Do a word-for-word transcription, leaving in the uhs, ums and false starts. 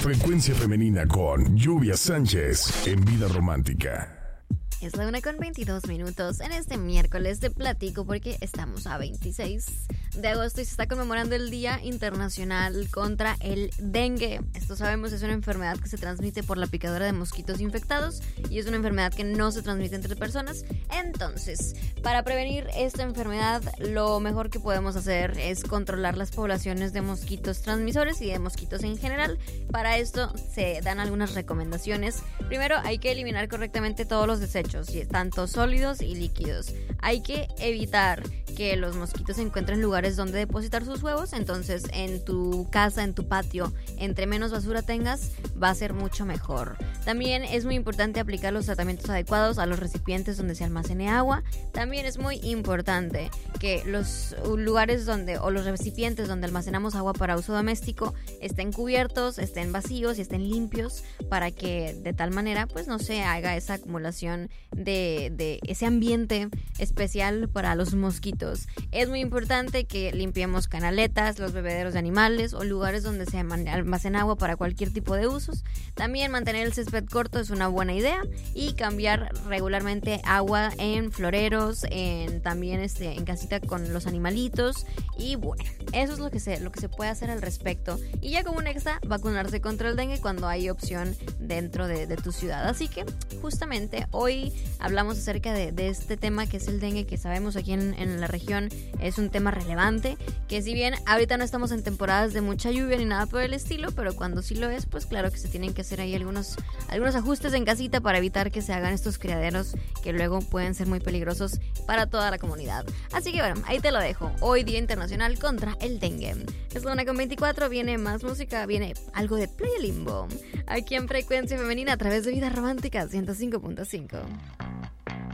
Frecuencia Femenina con Lluvia Sánchez en Vida Romántica. Es la una con veintidós minutos. En este miércoles te platico porque estamos a veintiséis de agosto y se está conmemorando el Día Internacional contra el Dengue. Esto sabemos es una enfermedad que se transmite por la picadura de mosquitos infectados y es una enfermedad que no se transmite entre personas. Entonces, para prevenir esta enfermedad, lo mejor que podemos hacer es controlar las poblaciones de mosquitos transmisores y de mosquitos en general. Para esto se dan algunas recomendaciones. Primero, hay que eliminar correctamente todos los desechos, tanto sólidos y líquidos. Hay que evitar que los mosquitos encuentren lugares donde depositar sus huevos. Entonces, en tu casa, en tu patio, entre menos basura tengas, va a ser mucho mejor. También es muy importante aplicar los tratamientos adecuados a los recipientes donde se almacene agua. También es muy importante que los lugares donde o los recipientes donde almacenamos agua para uso doméstico estén cubiertos, estén vacíos y estén limpios, para que de tal manera pues no se haga esa acumulación de, de ese ambiente especial para los mosquitos. Es muy importante que limpiemos canaletas, los bebederos de animales o lugares donde se almacena agua para cualquier tipo de usos. También mantener el césped corto es una buena idea y cambiar regularmente agua en floreros, en también este, en casita con los animalitos. Y bueno, eso es lo que se, lo que se puede hacer al respecto. Y ya como un extra, vacunarse contra el dengue cuando hay opción dentro de, de tu ciudad. Así que justamente hoy hablamos acerca de, de este tema que es el dengue, que sabemos aquí en, en la región es un tema relevante, que si bien ahorita no estamos en temporadas de mucha lluvia ni nada por el estilo, pero cuando sí lo es, pues claro que se tienen que hacer ahí algunos, algunos ajustes en casita para evitar que se hagan estos criaderos que luego pueden ser muy peligrosos para toda la comunidad. Así que bueno, ahí te lo dejo. Hoy Día Internacional contra el Dengue. Es la una con veinticuatro, viene más música, viene algo de Playa Limbo, aquí en Frecuencia Femenina a través de Vida Romántica ciento cinco punto cinco.